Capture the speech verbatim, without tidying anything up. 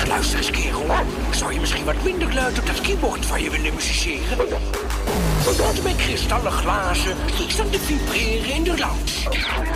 luister eens, kerel. Zou je misschien wat minder luid op dat keyboard van je willen musiceren? Want met kristallen glazen, die staan te vibreren in de lounge.